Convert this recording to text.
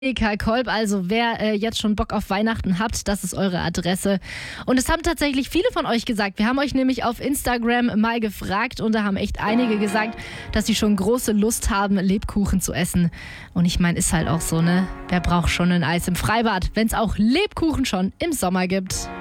Karl Kolb, also wer jetzt schon Bock auf Weihnachten hat, das ist eure Adresse. Und es haben tatsächlich viele von euch gesagt. Wir haben euch nämlich auf Instagram mal gefragt und da haben echt einige gesagt, dass sie schon große Lust haben, Lebkuchen zu essen. Und ich meine, ist halt auch so, ne? Wer braucht schon ein Eis im Freibad, wenn es auch Lebkuchen schon im Sommer gibt?